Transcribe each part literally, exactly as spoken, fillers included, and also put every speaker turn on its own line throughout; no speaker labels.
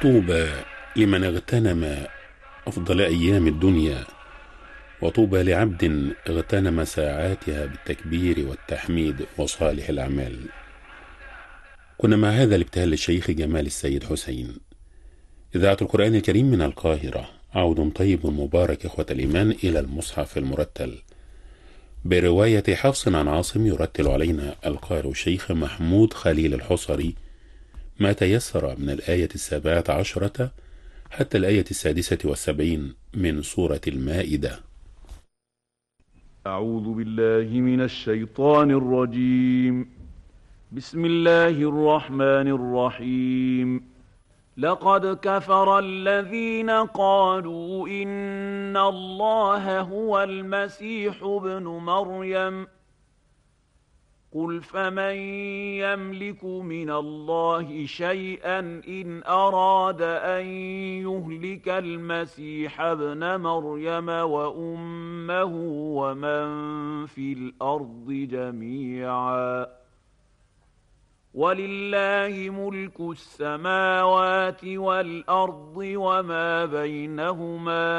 طوبى لمن اغتنم أفضل أيام الدنيا، وطوبى لعبد اغتنم ساعاتها بالتكبير والتحميد وصالح الأعمال. كنا مع هذا الابتهال للشيخ جمال السيد حسين. إذاعة القرآن الكريم من القاهرة، عود طيب مبارك إخوة الإيمان إلى المصحف المرتل برواية حفص عن عاصم. يرتل علينا القارئ الشيخ محمود خليل الحصري ما تيسر من الآية السابعة عشرة حتى الآية السادسة والسبعين من سورة المائدة.
أعوذ بالله من الشيطان الرجيم. بسم الله الرحمن الرحيم. لقد كفر الذين قالوا إن الله هو المسيح ابن مريم. قل فمن يملك من الله شيئا إن أراد أن يهلك المسيح ابن مريم وأمه ومن في الأرض جميعا. ولله ملك السماوات والأرض وما بينهما،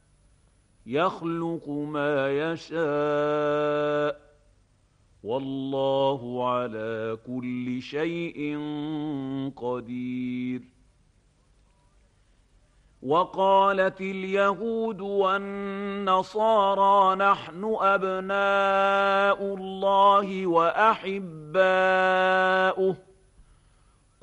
يخلق ما يشاء، والله على كل شيء قدير. وقالت اليهود والنصارى نحن أبناء الله وأحباؤه،